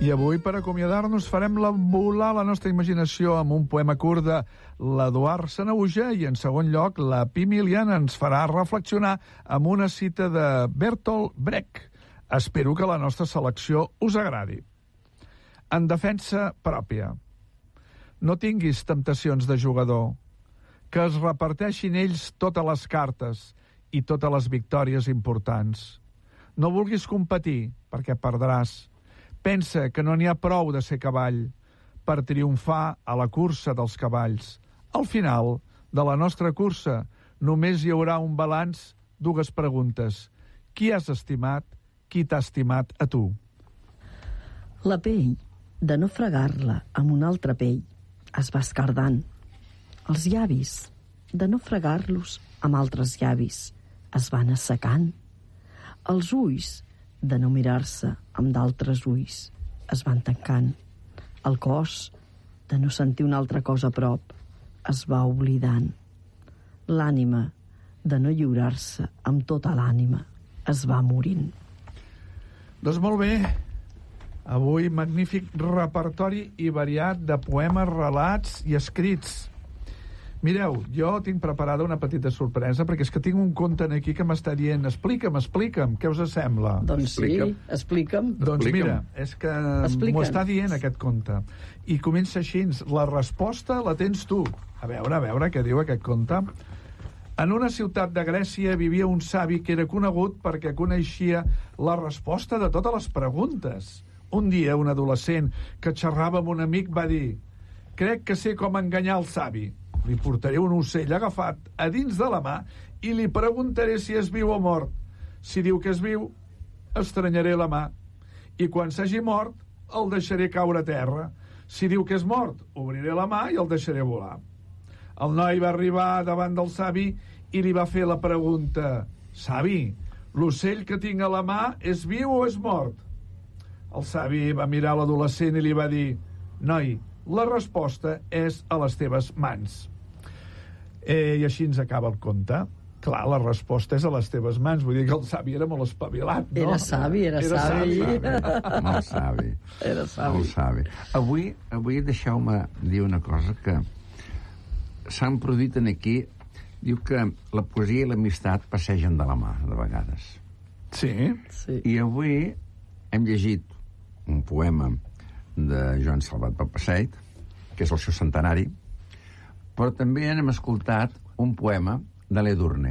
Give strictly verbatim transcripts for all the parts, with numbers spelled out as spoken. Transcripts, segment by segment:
I avui, per acomiadar-nos, farem la volar la nostra imaginació amb un poema curt de l'Eduard Sanahuja i, en segon lloc, la Pi Milian ens farà reflexionar amb una cita de Bertolt Brecht. Espero que la nostra selecció us agradi. En defensa pròpia. No tinguis temptacions de jugador, que es reparteixin ells totes les cartes i totes les victòries importants. No vulguis competir, perquè perdràs. Pensa que no n'hi ha prou de ser cavall per triomfar a la cursa dels cavalls. Al final de la nostra cursa només hi haurà un balanç, dues preguntes. Qui has estimat? Qui t'ha estimat a tu? La pell, de no fregar-la amb una altra pell, es va escardant. Els llavis, de no fregar-los amb altres llavis, es van assecant. Els ulls, de no mirar-se amb d'altres ulls, es van tancant. El cos, de no sentir una altra cosa a prop, es va oblidant. L'ànima, de no lliurar-se amb tota l'ànima, es va morint. Doncs molt bé. Avui magnífic repertori i variat de poemes, relats i escrits. Mireu, jo tinc preparada una petita sorpresa, perquè és que tinc un conte aquí que m'està dient explica'm, explica'm, què us sembla? Doncs sí, explica'm. Doncs mira, és que m'ho està dient aquest conte. I comença així, la resposta la tens tu. A veure, a veure què diu aquest conte. En una ciutat de Grècia vivia un savi que era conegut perquè coneixia la resposta de totes les preguntes. Un dia, un adolescent que xerrava amb un amic va dir: crec que sé com enganyar el savi. Li portaré un ocell agafat a dins de la mà i li preguntaré si és viu o mort. Si diu que és viu, estranyaré la mà. I quan s'hagi mort, el deixaré caure a terra. Si diu que és mort, obriré la mà i el deixaré volar. El noi va arribar davant del savi i li va fer la pregunta: savi, l'ocell que tinc a la mà és viu o és mort? El savi va mirar l'adolescent i li va dir: noi, la resposta és a les teves mans. Eh, I així ens acaba el conte. Clar, la resposta és a les teves mans. Vull dir que el savi era molt espavilat, no? Era savi, era, era savi. savi. Molt savi. Era savi. Molt savi. Avui, avui deixeu-me dir una cosa que s'han produït en aquí. Diu que la poesia i l'amistat passegen de la mà, de vegades. Sí. sí. I avui hem llegit un poema de Joan Salvat Papasseit, que és el seu centenari, però també hem escoltat un poema de l'Edurne,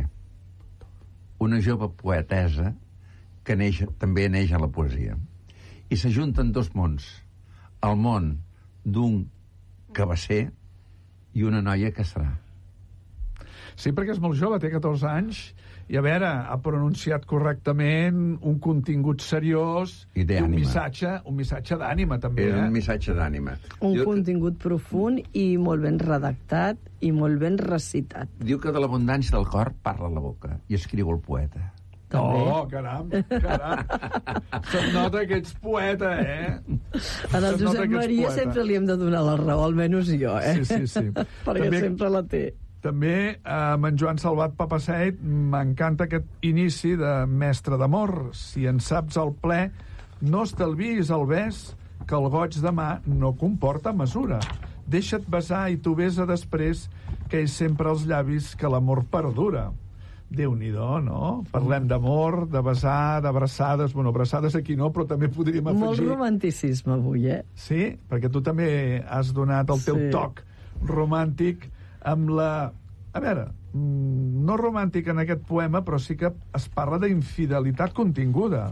una jove poetesa que neix, també neix a la poesia. I s'ajunten dos mons, el món d'un cabasser i una noia que serà. Sí, perquè és molt jove, té catorze anys, i a veure, ha pronunciat correctament un contingut seriós i, i un missatge, un missatge d'ànima, també. Era eh? un missatge d'ànima. Un diu, contingut profund i molt ben redactat i molt ben recitat. Diu que de l'abundància del cor parla la boca i escriu el poeta. També. Oh, caram, caram. Se't nota que ets poeta, eh? A el Josep Maria sempre li hem de donar la raó, almenys jo, eh? Sí, sí, sí. Perquè també, sempre la té. També, amb en Joan Salvat Papasseit, m'encanta aquest inici de Mestre d'amor. Si en saps el ple, no estalviïs el bes, que el goig de mà no comporta mesura. Deixa't besar i tu besa després, que és sempre els llavis que l'amor perdura. Déu-n'hi-do, no? Parlem d'amor, de besar, d'abraçades. Bueno, abraçades aquí no, però també podríem afegir... Molt romanticisme avui, eh? Sí, perquè tu també has donat el teu sí. toc romàntic amb la... A veure, no romàntic en aquest poema, però sí que es parla d'infidelitat continguda.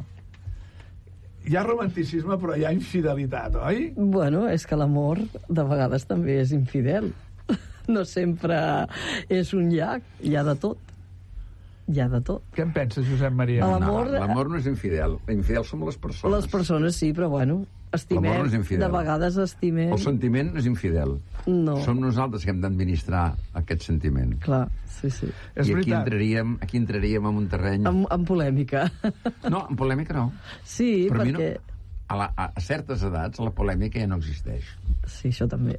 Hi ha romanticisme, però hi ha infidelitat, oi? Bueno, és que l'amor de vegades també és infidel. No sempre és un llac, hi ha de tot. Hi ha de tot. Què en penses, Josep Maria? L'amor... No, l'amor no és infidel. Infidel som les persones. Les persones sí, però bueno, estimem... L'amor no és infidel. De vegades estimem... El sentiment no és infidel. No. Som nosaltres que hem d'administrar aquest sentiment. Clar, sí, sí. És I aquí veritat. entraríem, aquí entraríem en un terreny... En, en polèmica. No, en polèmica no. Sí, per perquè... No, a, la, a certes edats la polèmica ja no existeix. Sí, això també.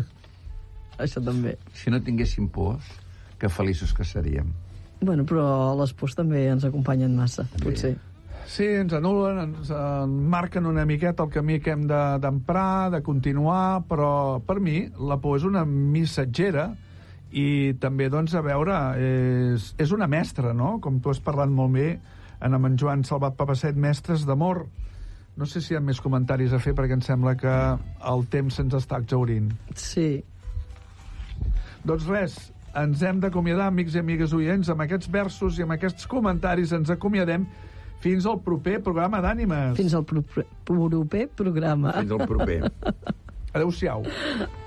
Això també. Si no tinguéssim pors, que feliços que seríem. Bueno, però les pors també ens acompanyen massa, potser. Sí, ens anulen, ens marquen una miqueta el camí que hem d'emprar, de, de continuar, però per mi la por és una missatgera i també, doncs, a veure, és, és una mestra, no? Com tu has parlat molt bé en en Joan Salvat Papasseit, mestres d'amor. No sé si hi ha més comentaris a fer perquè em sembla que el temps se'ns està exhaurint. Sí. Doncs res, ens hem d'acomiadar, amics i amigues oients, amb aquests versos i amb aquests comentaris ens acomiadem fins al proper programa d'Ànimes. Fins al proper, proper programa. Fins al proper. Adéu-siau.